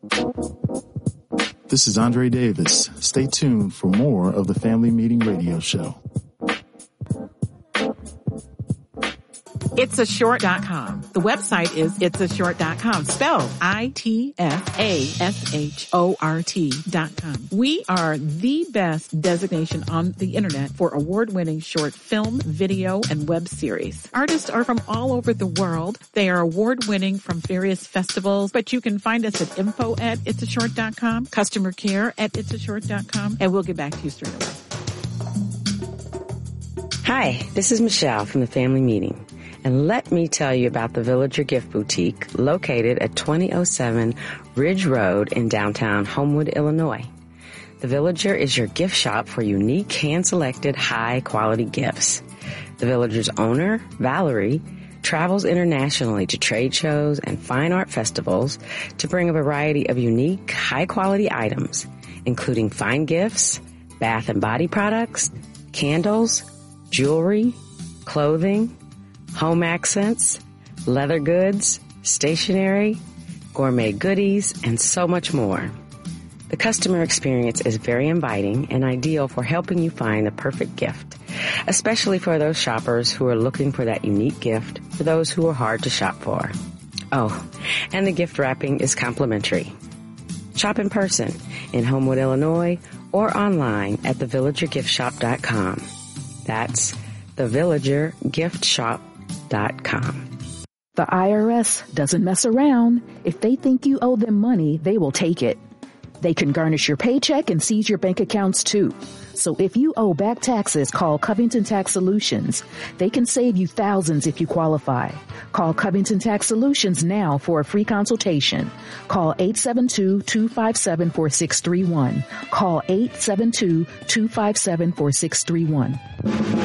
This is Andre Davis. Stay tuned for more of the Family Meeting Radio Show. Itsashort.com. The website is itsashort.com, spelled ITSASHORT.com. We are the best designation on the internet for award-winning short film, video, and web series. Artists are from all over the world. They are award-winning from various festivals, but you can find us at info@itsashort.com, customer care at itsashort.com, and we'll get back to you straight away. Hi, this is Michelle from the Family Meeting. And let me tell you about the Villager Gift Boutique located at 2007 Ridge Road in downtown Homewood, Illinois. The Villager is your gift shop for unique, hand-selected, high-quality gifts. The Villager's owner, Valerie, travels internationally to trade shows and fine art festivals to bring a variety of unique, high-quality items, including fine gifts, bath and body products, candles, jewelry, clothing, home accents, leather goods, stationery, gourmet goodies, and so much more. The customer experience is very inviting and ideal for helping you find the perfect gift, especially for those shoppers who are looking for that unique gift for those who are hard to shop for. Oh, and the gift wrapping is complimentary. Shop in person in Homewood, Illinois, or online at thevillagergiftshop.com. That's thevillagergiftshop.com. The IRS doesn't mess around. If they think you owe them money, they will take it. They can garnish your paycheck and seize your bank accounts too. So if you owe back taxes, call Covington Tax Solutions. They can save you thousands if you qualify. Call Covington Tax Solutions now for a free consultation. Call 872-257-4631. Call 872-257-4631.